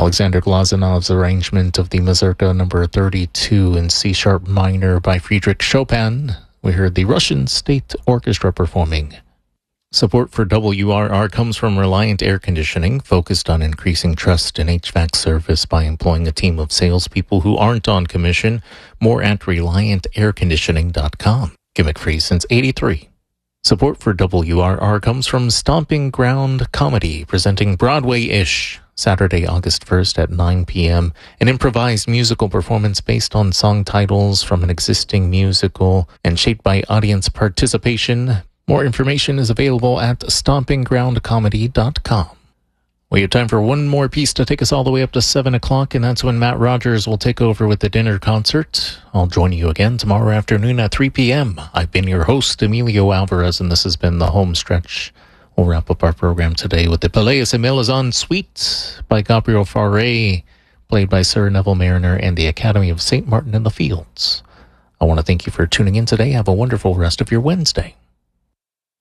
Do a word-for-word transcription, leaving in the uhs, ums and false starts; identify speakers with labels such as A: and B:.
A: Alexander Glazanov's arrangement of the Mazurka number thirty-two in C-sharp minor by Friedrich Chopin. We heard the Russian State Orchestra performing. Support for W R R comes from Reliant Air Conditioning, focused on increasing trust in H V A C service by employing a team of salespeople who aren't on commission. More at reliant air conditioning dot com. Gimmick free since eighty-three. Support for W R R comes from Stomping Ground Comedy, presenting Broadway-ish, Saturday, August first at nine p.m. An improvised musical performance based on song titles from an existing musical and shaped by audience participation. More information is available at stomping ground comedy dot com. We have time for one more piece to take us all the way up to seven o'clock, and that's when Matt Rogers will take over with the dinner concert. I'll join you again tomorrow afternoon at three p.m. I've been your host, Emilio Alvarez, and this has been The Home Stretch. We'll wrap up our program today with the Pelléas et Malazan Suite by Gabriel Fauré, played by Sir Neville Mariner and the Academy of Saint Martin in the Fields. I want to thank you for tuning in today. Have a wonderful rest of your Wednesday.